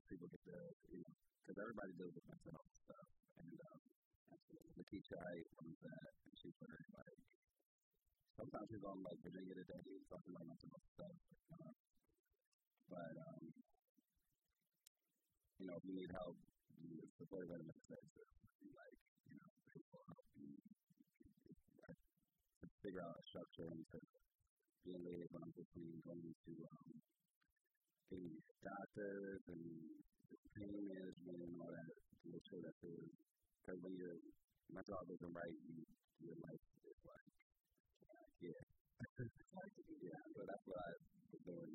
people get the, because everybody deals with mental health stuff. And Lakeisha Height runs that, and she's very, like, sometimes she's on, like, Virginia Today, talking about mental health stuff. But, if you need help, it's the way to make sense. Like, they will help you to figure out a structure and to be a liaison between going to getting doctors and pain management and all that to make sure that because when your mental health isn't right, your life is like, yeah. So that's what I was doing